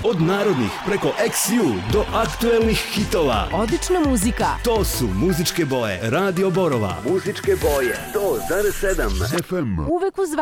Od narodnih preko XU do aktuelnih hitova. Odlična muzika. To su muzičke boje Radio Borova. Muzičke boje 100,7 FM. Uvek uz